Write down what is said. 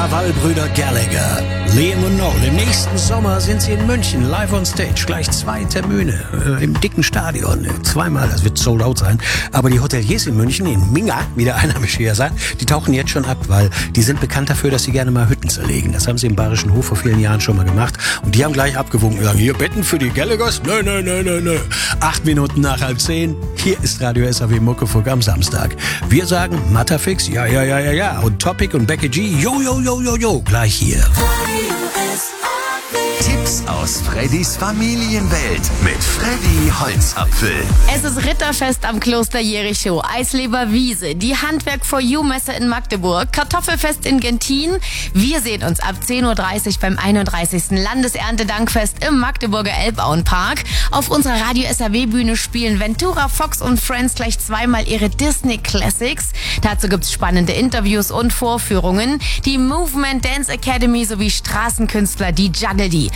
Krawallbrüder Gallagher, Liam und Noel. Im nächsten Sommer sind sie in München, live on stage. Gleich 2 Termine im dicken Stadion. Zweimal, das wird sold out sein. Aber die Hoteliers in München, in Minga, wie der Einheimische hier sagt, die tauchen jetzt schon ab, weil die sind bekannt dafür, dass sie gerne mal Hütten zerlegen. Das haben sie im Bayerischen Hof vor vielen Jahren schon mal gemacht. Und die haben gleich abgewogen und sagen, hier Betten für die Gallaghers? Nö. 8 Minuten nach 9:30. Hier ist Radio SAW Muckefuck am Samstag. Wir sagen Matterfix, ja. Und Topic und Becky G, jo. Gleich hier. Tipps aus Freddys Familienwelt mit Freddy Holzapfel. Es ist Ritterfest am Kloster Jericho, Eisleber Wiese, die Handwerk for You Messe in Magdeburg, Kartoffelfest in Gentin. Wir sehen uns ab 10:30 Uhr beim 31. Landeserntedankfest im Magdeburger Elbauenpark. Auf unserer Radio SAW Bühne spielen Ventura, Fox und Friends gleich zweimal ihre Disney Classics. Dazu gibt's spannende Interviews und Vorführungen. Die Movement Dance Academy sowie Straßenkünstler, die Juggledy.